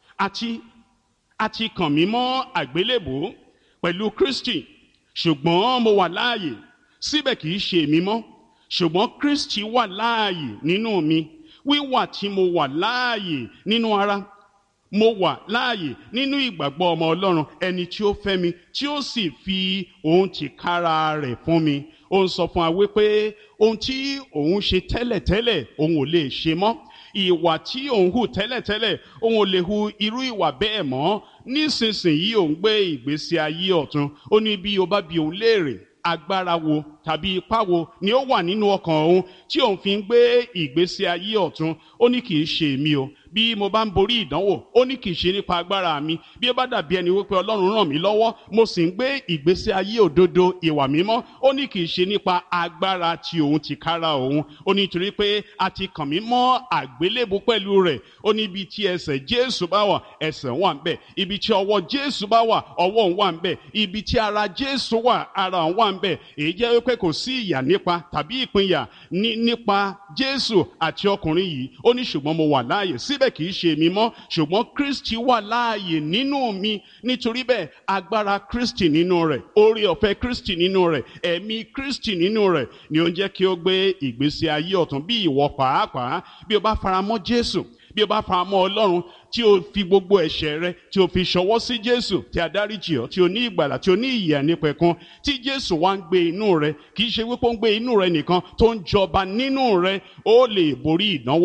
Àti kàn mí mọ́ àgbélébùú pẹ̀lú Kristi, ṣùgbọ́n mo wà láàyè, síbẹ̀ kì í ṣe èmi mọ́, ṣùgbọ́n Kristi wà láàyè nínú mi. Wíwà tí mo wà láàyè nínú ara, mo wà láàyè nínú ìgbàgbọ́ ọmọ Ọlọ́run, ẹni tí ó fẹ́ mi, tí ó sì fi ohun tìkára rẹ̀ fún mi. Ó ń sọ fún wa wípé ohun tí òun ṣe tẹ́lẹ̀tẹ́lẹ̀ òun ò lè ṣe mọ́. Ìwà tí òun hù tẹ́lẹ̀tẹ́lẹ̀ òun ò lè hu irú ìwà bẹ́ẹ̀ mọ́. Nísinsìnyí òun gbé ìgbésí ayé ọ̀tun. Ó ní bí o bá bi òun léèrè, agbára wo tàbí ipá wo ni ó wà nínú ọkàn òun tí òun fi ń gbé ìgbésí ayé ọ̀tun? Ó ní kì í ṣe èmi o. Bí mo bá ń borí ìdánwò, ó ní kì í ṣe nípa agbára mi. Bí ó bá dàbí ẹni wípé Ọlọ́run ràn mí lọ́wọ́, mo sì ń gbé ìgbésí ayé òdodo ìwà mímọ́, ó ní kì í ṣe nípa agbára tí òun tìkára òun. Ó ní torí pé a ti kàn mí mọ́ àgbélébùú pẹ̀lú rẹ̀. Ó ní ibi tí ẹsẹ̀ Jésù bá wà, ẹsẹ̀ wà ń bẹ̀. Ibi tí ọwọ́ Jésù bá wà, ọwọ́ òun wà ń bẹ̀. Ibi tí ara Jésù wà, ara òun wà ń bẹ̀. Èyí jẹ́ wípé kò sí ìyà nípa tàbí ìpínyà nípa Jésù àti ọkùnrin yìí. Ó ní ṣùgbọ́n mo wà láàyè, síbẹ̀ kì í ṣe èmi mọ́, ṣùgbọ́n Kristi wà láàyè nínú mi. Nítorí bẹ́ẹ̀ agbára Kristi nínú rẹ̀, oore ọ̀fẹ́ Kristi nínú rẹ̀, ẹ̀mí Kristi nínú rẹ̀ ni ó ń jẹ́ kí ó gbé ìgbésí ayé ọ̀tun. Bí ìwọ pàápàá, bí o bá faramọ́ Jésù, bí o bá faramọ́ Ọlọ́run, tí o fi gbogbo ẹ̀ṣẹ̀ rẹ tí o fi ṣọwọ́ sí Jésù, tí a dáríjì ọ́, tí o ní ìgbàlà, tí o ní ìyè àìnípẹ̀kun, tí Jésù wá ń gbé inú rẹ, kì í ṣe wípé ó ń gbé inú rẹ nìkan, tó ń jọba nínú rẹ, ó lè borí ìdánwò,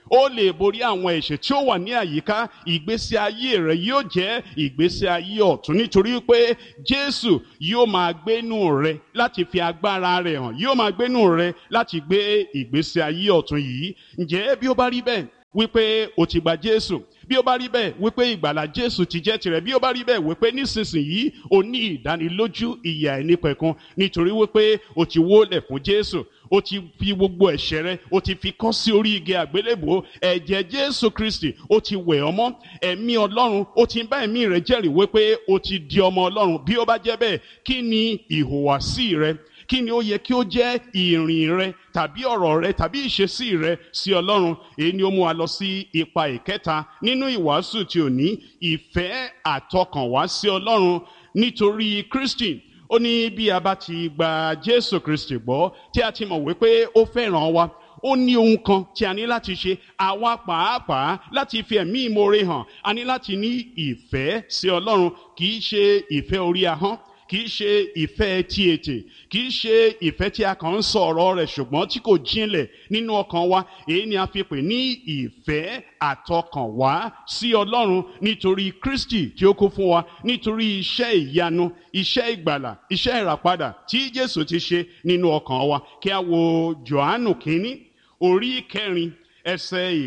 ó lè borí àwọn ẹ̀ṣẹ̀ tí ó wà ní àyíká. Ìgbésí ayé rẹ yóò jẹ́ ìgbésí ayé ọ̀tun, nítorí pé Jésù yóò máa gbénú rẹ láti fi agbára rẹ̀ hàn, yóò máa gbénú rẹ láti gbé ìgbésí ayé ọ̀tun yìí. Ǹjẹ́ bí ó bá rí bẹ́ẹ̀ wípé o ti gba Jésù, bí ó bá rí bẹ́ẹ̀ wípé ìgbàlà Jésù ti jẹ́ tirẹ̀, bí ó bá rí bẹ́ẹ̀ wípé nísinsìnyí o ní ìdánilójú ìyè àìnípẹ̀kun, nítorí wípé o ti wólẹ̀ fún Jésù, o ti fi gbogbo ẹ̀ṣẹ̀ rẹ o ti fi kọ́ sí orí igi àgbélébùú. Ẹ̀jẹ̀ Jésù Kristi ó ti wẹ̀ ọ́ mọ́. Ẹ̀mí Ọlọ́run ó ti bá ẹ̀mí rẹ jẹ́rìí wípé o ti di ọmọ Ọlọ́run. Bí ó bá jẹ́ bẹ́ẹ̀, kí ni ìhùwàsí rẹ? Kí ni ó yẹ kí ó jẹ́ ìrìn rẹ tàbí ọ̀rọ̀ rẹ tàbí ìṣesí rẹ sí Ọlọ́run? Èyí ni ó mú wa lọ sí ipa ìkẹta nínú ìwàásù tí ò ní ìfẹ́ àtọkànwá sí Ọlọ́run nítorí Kristi. Ó ní bí a bá ti gba Jésù Kristi gbọ́, tí a ti mọ̀ wípé ó fẹ́ràn wa, ó ní ohun kan tí a ní láti ṣe. Àwa pàápàá láti fi ẹ̀mí ìmoore hàn, a ní láti ní ìfẹ́ sí Ọlọ́run. Kì í ṣe ìfẹ́ orí ahọ́n, kì í ṣe ìfẹ́ ti ètè, kì í ṣe ìfẹ́ tí a kàn ń sọ ọ̀rọ̀ rẹ̀ ṣùgbọ́n tí kò jinlẹ̀ nínú ọkàn wa. Èyí ni a fi pè ní ìfẹ́ àtọkànwá sí Ọlọ́run nítorí Kristi tí ó kú fún wa, nítorí iṣẹ́ ìyanu, iṣẹ́ ìgbàlà, iṣẹ́ ìràpadà tí Jésù ti ṣe nínú ọkàn wa. Kí a wo Jòhánù kínní orí 4 ẹsẹ̀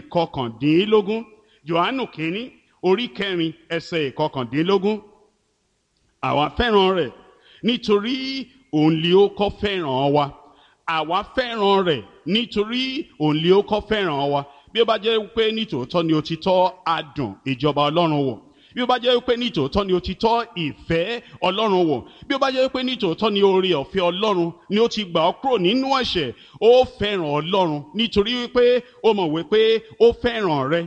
19. Jòhánù kínní orí 4 ẹsẹ̀ 19. Àwa fẹ́ràn rẹ̀ nítorí òun lé ó kọ́ fẹ́ràn wa. Àwa fẹ́ràn rẹ̀ nítorí òun lé ó kọ́ fẹ́ràn wa. Bí ó bá jẹ́ pé nítòótọ́ ni òtítọ́ adùn ìjọba Ọlọ́run wò, bí ó bá jẹ́ pé nítòótọ́ ni òtítọ́ ìfẹ́ Ọlọ́run wò, bí ó bá jẹ́ pé nítòótọ́ ni oore ọ̀fẹ́ Ọlọ́run ni ó ti gbà ọ́ kúrò nínú ẹ̀ṣẹ̀, ó fẹ́ràn Ọlọ́run nítorí wípé ó mọ̀ wípé ó fẹ́ràn rẹ.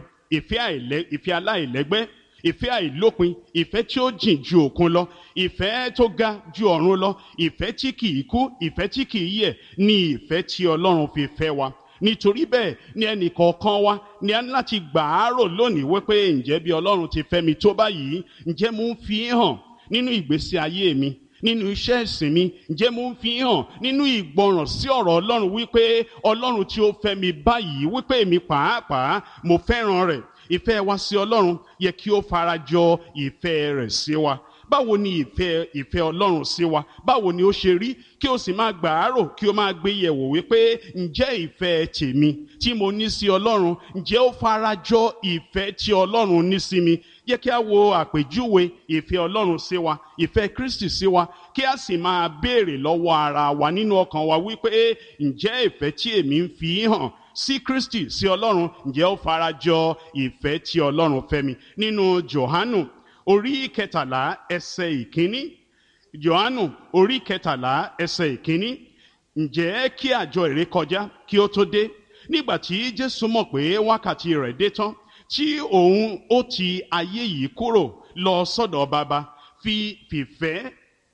Ìfẹ́ aláìlẹ́gbẹ́, ìfẹ́ àìlópin, ìfẹ́ tí ó jìn ju òkun lọ, ìfẹ́ tó ga ju ọ̀run lọ, ìfẹ́ tí kìí kú, ìfẹ́ tí kìí yẹ̀ ni ìfẹ́ tí Ọlọ́run fi fẹ́ wa. Nítorí bẹ́ẹ̀ ni ẹnì kọ̀ọ̀kan wa ni a ní láti gbà á rò lónìí wípé ǹjẹ́ bí Ọlọ́run ti fẹ́ mi tó báyìí, ǹjẹ́ mo ń fi hàn nínú ìgbésí ayé mi, nínú iṣẹ́ ìsìn mi, ǹjẹ́ mo ń fi hàn nínú ìgbọràn sí ọ̀rọ̀ Ọlọ́run wípé Ọlọ́run tí ó fẹ́ mi báyìí, wípé èmi pàápàá mo fẹ́ràn rẹ̀. Ìfẹ́ wa sí Ọlọ́run yẹ kí ó farajọ ìfẹ́ rẹ̀ sí wa. Báwo ni ìfẹ́ Ọlọ́run sí wa, báwo ni ó ṣe rí? Kí o sì máa gbà á rò, kí o máa gbé yẹ̀wò wípé ǹjẹ́ ìfẹ́ tèmi tí mo ní sí Ọlọ́run, ǹjẹ́ ó farajọ ìfẹ́ tí Ọlọ́run ní sí mi? Yẹ kí a wo àpèjúwe ìfẹ́ Ọlọ́run sí wa, ìfẹ́ Kristi sí wa, kí a sì máa béèrè lọ́wọ́ ara wa nínú ọkàn wa wípé ǹjẹ́ ìfẹ́ tí èmi ń fi hàn sí Kristi, sí Ọlọ́run, ǹjẹ́ ó farajọ ìfẹ́ tí Ọlọ́run fẹ́ mi? Nínú Jòhánù orí 13 ẹsẹ̀ 1. Jòhánù orí 13 ẹsẹ̀ 1. Ǹjẹ́ kí àjọ ìrékọjá kí ó tó dé, nígbà tí Jésù mọ̀ pé wákàtí rẹ̀ dé tán, tí òun ó ti ayé yìí kúrò lọ sọ́dọ̀ Baba, fi fìfẹ́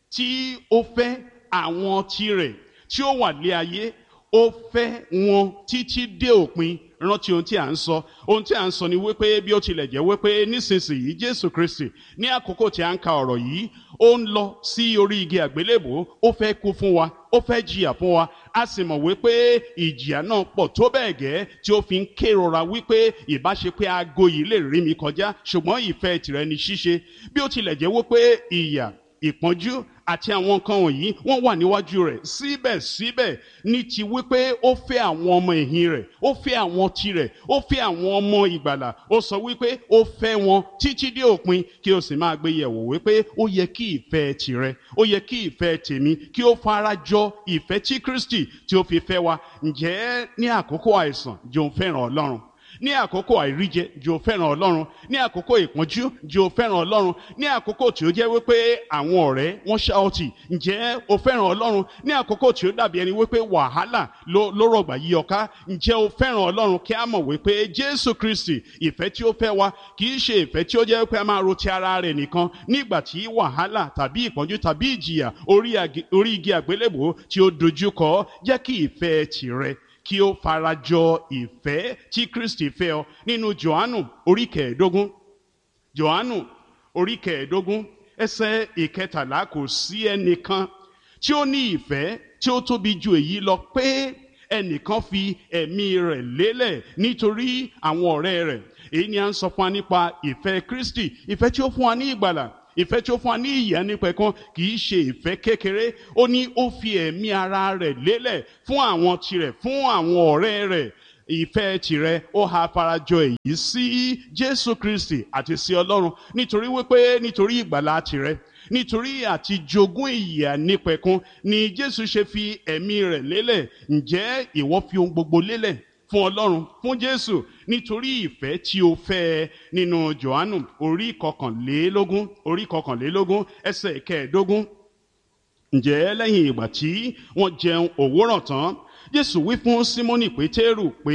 tí ó fẹ́ àwọn tirẹ̀ tí ó wà lé ayé, ó fẹ́ wọn títí dé òpin. Rántí ohun tí a ń sọ. Ohun tí a ń sọ ni wípé bí ó tilẹ̀ jẹ́ wípé nísinsìnyí Jésù Kristi ní àkókò tí a ń ka ọ̀rọ̀ yìí, ó ń lọ sí orí igi àgbélébùú, ó fẹ́ kú fún wa, ó fẹ́ jìyà fún wa. A sì mọ̀ wípé ìjìyà náà pọ̀ tó bẹ́ẹ̀ gẹ́ tí ó fi ń kérora wípé ìbáṣe pé aago yìí lè rí mi kọjá, ṣùgbọ́n ìfẹ́ tìrẹ ni ṣíṣe. Bí ó tilẹ̀ jẹ́ wípé ìyà, ìpọ́njú àti àwọn nǹkan wọ̀nyí wọ́n wà níwájú rẹ̀, síbẹ̀síbẹ̀ ní ti wípé ó fẹ́ àwọn ọmọ ẹ̀yìn rẹ̀, ó fẹ́ àwọn tirẹ̀, ó fẹ́ àwọn ọmọ ìgbàlà. Ó sọ wípé ó fẹ́ wọn títí dé òpin. Kí o sì máa gbé yẹ̀wò wípé ó yẹ kí ìfẹ́ tìrẹ, ó yẹ kí ìfẹ́ tèmi kí ó farajọ ìfẹ́ tí Kristi tí ó fi fẹ́ wa. Ǹjẹ́ ní àkókò àìsàn jẹ́ o fẹ́ràn Ọlọ́run? Ní àkókò àìríjẹ jẹ́ o fẹ́ràn Ọlọ́run? Ní àkókò ìpọ́njú jẹ́ o fẹ́ràn Ọlọ́run? Ní àkókò tí ó jẹ́ wípé àwọn ọ̀rẹ́ wọ́n ṣá ọ tì, ǹjẹ́ o fẹ́ràn Ọlọ́run? Ní àkókò tí ó dàbí ẹni wípé wàhálà ló rọ̀gbà yí ọ ká, ǹjẹ́ o fẹ́ràn Ọlọ́run? Kí a mọ̀ wípé Jésù Kristi ìfẹ́ tí ó fẹ́ wa kì í ṣe ìfẹ́ tí ó jẹ́ wípé a máa ro ti ara rẹ̀ nìkan nígbà tí wàhálà tàbí ìpọ́njú tàbí ìjìyà orí igi àgbélébùú tí ó dojúkọ. Jẹ́ kí ìfẹ́ tìrẹ kí ó farajọ ìfẹ́ tí Kristi fẹ́ ọ. Nínú Jòhánù orí 15, Jòhánù orí 15 ẹsẹ̀ 13, kò sí ẹnìkan tí ó ní ìfẹ́ tí ó tóbi ju èyí lọ, pé ẹnìkan fi ẹ̀mí rẹ̀ lélẹ̀ nítorí àwọn ọ̀rẹ́ rẹ̀. Èyí ni a ń sọ fún wa nípa ìfẹ́ Kristi, ìfẹ́ tí ó fún wa ní ìgbàlà, ìfẹ́ tí ó fún wa ní ìyè nípẹ̀kun, kì í ṣe ìfẹ́ kékeré. Ó ní ó fi ẹ̀mí ara rẹ̀ lélẹ̀ fún àwọn tirẹ̀, fún àwọn ọ̀rẹ́ rẹ̀. Ìfẹ́ tirẹ̀ ó ha farajọ èyí sí Jésù Kristi àti sí Ọlọ́run, nítorí wípé nítorí ìgbàlà tirẹ̀, nítorí àti jogún ìyè nípẹ̀kun ni Jésù ṣe fi ẹ̀mí rẹ̀ lélẹ̀. Ǹjẹ́ ìwọ fi ohun gbogbo lélẹ̀ fún Ọlọ́run, fún Jésù, nítorí ìfẹ́ tí ó fẹ́? Nínú Jòhánù orí kọkànlélógún ẹsẹ̀ kẹẹ̀ẹ́dógún. Ǹjẹ́ lẹ́yìn ìgbà tí wọ́n jẹun òwúrọ̀ tán, Jésù wí fún Símónì Pétérù pé,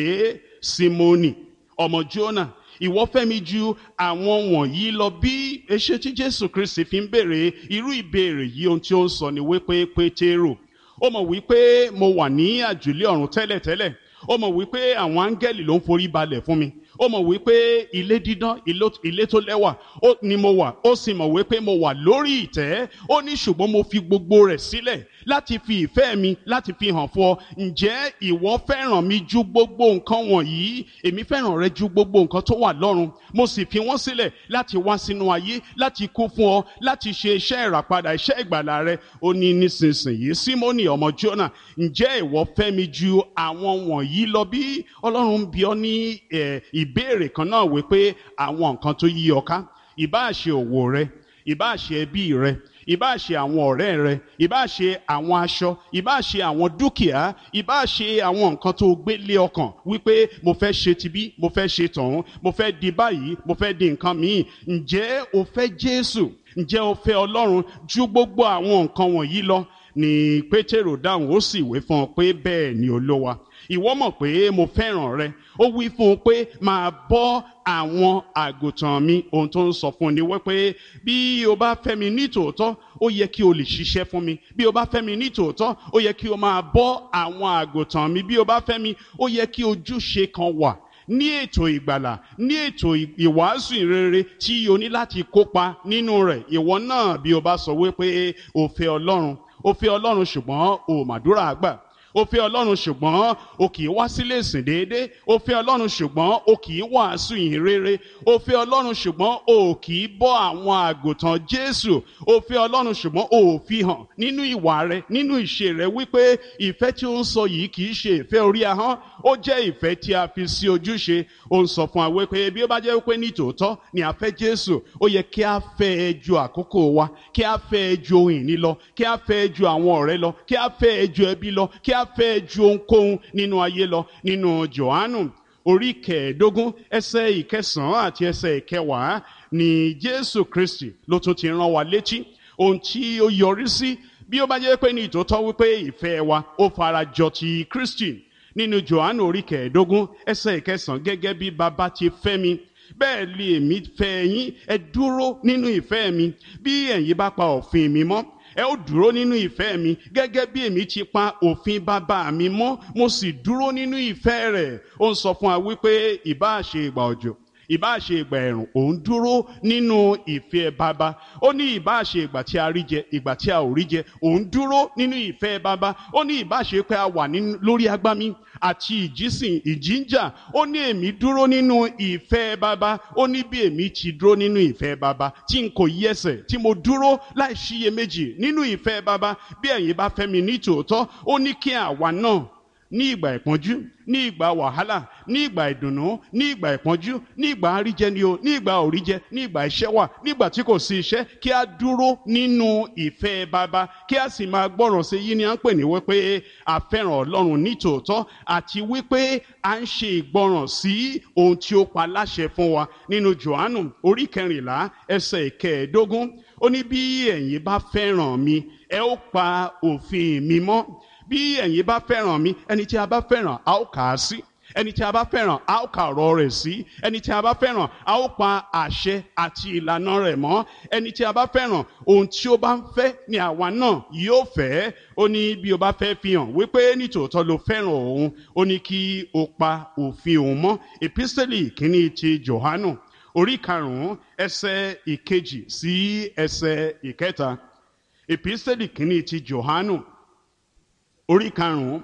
Símónì ọmọ Jónà, ìwọ fẹ́ mi ju àwọn wọ̀nyí lọ bí? Èṣe tí Jésù Kristi fi ń béèrè irú ìbéèrè yìí, ohun tí ó ń sọ ni wípé Pétérù, ó mọ̀ wípé mo wà ní àjùlé ọ̀run tẹ́lẹ̀tẹ́lẹ̀, ó mọ̀ wípé àwọn áńgẹ́lì ló ń forí balẹ̀ fún mi, ó mọ̀ wípé ilé dídán, ilé tó lẹ́wà ni mo wà, ó sì mọ̀ wípé mo wà lórí ìtẹ́. Ó ní ṣùgbọ́n mo fi gbogbo rẹ̀ sílẹ̀ láti fi ìfẹ́ mi láti fi hàn fún ọ. Ǹjẹ́ ìwọ fẹ́ràn mi ju gbogbo nǹkan wọ̀nyí? Èmi fẹ́ràn rẹ ju gbogbo nǹkan tó wà lọ́run. Mo sì fi wọ́n sílẹ̀ láti wá sínú ayé, láti kú fún ọ, láti ṣe iṣẹ́ ìràpadà, iṣẹ́ ìgbàlà rẹ. Ó ní nísinsìnyí, Símónì ọmọ Jónà, ǹjẹ́ ìwọ fẹ́ mi ju àwọn wọ̀nyí lọ bí? Ọlọ́run bi ọ́ ní ìbéèrè kan náà wípé àwọn nǹkan tó yí ọ ká, ìbáà ṣe òwò rẹ, ìbáà ṣe ẹbí rẹ, ìbáà ṣe àwọn ọ̀rẹ́ rẹ, ìbáà ṣe àwọn aṣọ, ìbáà ṣe àwọn dúkìá, ìbáà ṣe àwọn nǹkan tó gbé lé ọkàn wípé mo fẹ́ ṣe tibí, mo fẹ́ ṣe tọ̀hún, mo fẹ́ di báyìí, mo fẹ́ di nǹkan míì. Ǹjẹ́ o fẹ́ Jésù? Ǹjẹ́ o fẹ́ Ọlọ́run ju gbogbo àwọn nǹkan wọ̀nyí lọ? Ni Pétérù dáhùn, ó sì wí fún un pé, bẹ́ẹ̀ ni Olúwa, ìwọ mọ̀ pé mo fẹ́ràn rẹ. Ó wí fún un pé, máa bọ́ àwọn àgùntàn mi. Ohun tó ń sọ fún ni wípé bí o bá fẹ́ mi ní tòótọ́, ó yẹ kí o lè ṣiṣẹ́ fún mi. Bí o bá fẹ́ mi ní tòótọ́, ó yẹ kí o máa bọ́ àwọn àgùntàn mi. Bí o bá fẹ́ mi, ó yẹ kí ojúṣe kan wà ní ètò ìgbàlà, ní ètò ìwàásù ìrere tí o ní láti kópa nínú rẹ̀. Ìwọ náà bí o bá sọ wípé o fẹ́ Ọlọ́run, o fẹ́ Ọlọ́run ṣùgbọ́n o màdúrà gbà, o fẹ́ Ọlọ́run ṣùgbọ́n o kì í wá sílé ìsìn déédéé, o fẹ́ Ọlọ́run ṣùgbọ́n o kì í wàásù ìyìn rere, o fẹ́ Ọlọ́run ṣùgbọ́n o kì í bọ́ àwọn àgùntàn Jésù, o fẹ́ Ọlọ́run ṣùgbọ́n o fi hàn nínú ìwà rẹ, nínú ìṣe rẹ wípé ìfẹ́ tí ó ń sọ yìí kì í ṣe ìfẹ́ orí ahọ́n, ó jẹ́ ìfẹ́ tí a fi sí ojúṣe. Ó ń sọ fún wa wípé bí ó bá jẹ́ wípé ní tòótọ́ ni a fẹ́ Jésù, ó yẹ kí a fẹ́ ẹ ju àkókò wa, kí a fẹ́ ẹ ju ohun ìní lọ, kí a fẹ́ ẹ ju àwọn ọ̀rẹ́ lọ, kí a fẹ́ ẹ ju ẹbí lọ, kí a fẹ́ ẹ ju ohunkóhun nínú ayé lọ. Nínú Jòhánù orí kẹẹ̀ẹ́dógún ẹsẹ̀ ìkẹsàn-án àti ẹsẹ̀ ìkẹwàá ni Jésù Kristi ló tún ti rán wa létí ohun tí ó yọrí sí bí ó bá jẹ́ pé ní ìtòótọ́ wípé ìfẹ́ wa ó farajọ ti Kristi. Nínú Jòhánù orí kẹẹ̀ẹ́dógún ẹsẹ̀ ìkẹsàn-án, gẹ́gẹ́ bí bàbá ti fẹ́ mi, bẹ́ẹ̀ lé èmi fẹ́ yín, ẹ dúró nínú ìfẹ́ mi. Bí ẹ̀yin bá pa òfin mi mọ́, ẹ ó dúró nínú ìfẹ́ mi, gẹ́gẹ́ bí èmi ti pa òfin bàbá mi mọ́, mo sì dúró nínú ìfẹ́ rẹ̀. Ó ń sọ fún wa wípé ìbáà ṣe ìgbà òjò, ìbáà ṣe ìgbà ẹ̀rùn, òun dúró nínú ìfẹ́ bàbá. Ó ní ìbáà ṣe ìgbà tí a rí jẹ, ìgbà tí a ò rí jẹ, òun dúró nínú ìfẹ́ bàbá. Ó ní ìbáà ṣe pé a wà lórí agbámi àti ìjìnjà, ó ní èmi dúró nínú ìfẹ́ bàbá. Ó ní bí èmi ti dúró nínú ìfẹ́ bàbá, tí n kò yẹsẹ̀, tí mo dúró láì ṣiyèméjì nínú ìfẹ́ bàbá, bí ẹ̀yin bá fẹ́ mi ní tòótọ́, ó ní kí àwa náà ní ìgbà ìpọ́njú, ní ìgbà wàhálà, ní ìgbà ìdùnnú, ní ìgbà ìpọ́njú, ní ìgbà àríjẹ ni o, ní ìgbà òríjẹ, ní ìgbà iṣẹ́ wà, nígbà tí kò sí iṣẹ́, kí a dúró nínú ìfẹ́ bàbá, kí a sì máa gbọ́ràn sí. Yìí ni à ń pè ní wípé a fẹ́ràn Ọlọ́run ní tòótọ́, àti wípé a ń ṣe ìgbọ́ràn sí ohun tí ó pa láṣẹ fún wa. Nínú Jòhánù orí 14 ẹsẹ̀ 15, ó ní bí ẹ̀yin bá fẹ́ràn mi, ẹ ó pa òfin mi mọ́. Bí ẹ̀yin bá fẹ́ràn mi, ẹni tí a bá fẹ́ràn a ó kà á sí, ẹni tí a bá fẹ́ràn a ó kà ọ̀rọ̀ rẹ̀ sí, ẹni tí a bá fẹ́ràn a ó pa àṣẹ àti ìlànà rẹ̀ mọ́, ẹni tí a bá fẹ́ràn ohun tí ó bá ń fẹ́ ni àwa náà yóò fẹ́. Ó ní bí o bá fẹ́ fi hàn wípé nítòótọ́ ló fẹ́ràn òun, ó ní kí o pa òfin òun mọ́. Epísítélì kìíní ti Jòhánù orí 5 ẹsẹ̀ 1 sí ẹsẹ̀ 3. Epísítélì kìíní ti Jòhánù orí 5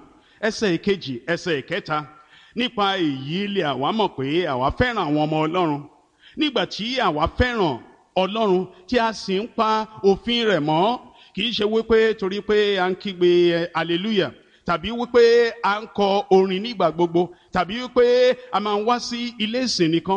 ẹsẹ̀ ìkejì ẹsẹ̀ ìkẹta. Nípa èyí lè àwa mọ̀ pé àwa fẹ́ràn àwọn ọmọ Ọlọ́run nígbà tí àwa fẹ́ràn Ọlọ́run tí a sì ń pa òfin rẹ̀ mọ́. Kì í ṣe wípé torí pé a ń kígbe hallelujah, tàbí wípé a ń kọ orin nígbà gbogbo, tàbí wípé a máa ń wá sí ilé ìsìn nìkan